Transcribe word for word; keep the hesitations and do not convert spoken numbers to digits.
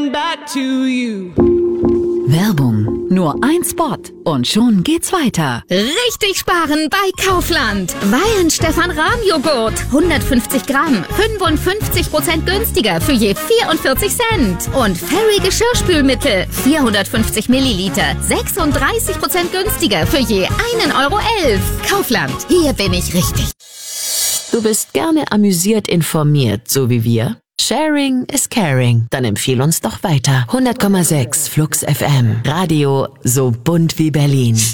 back to you. Werbung. Nur ein Spot und schon geht's weiter. Richtig sparen bei Kaufland. Weihenstephan-Rahmjoghurt. hundertfünfzig Gramm. fünfundfünfzig Prozent günstiger für je vierundvierzig Cent. Und Fairy Geschirrspülmittel. vierhundertfünfzig Milliliter. sechsunddreißig Prozent günstiger für je einen Euro elf. Kaufland. Hier bin ich richtig. Du bist gerne amüsiert informiert, so wie wir? Sharing is caring. Dann empfehl uns doch weiter. hundert Komma sechs Flux F M. Radio so bunt wie Berlin.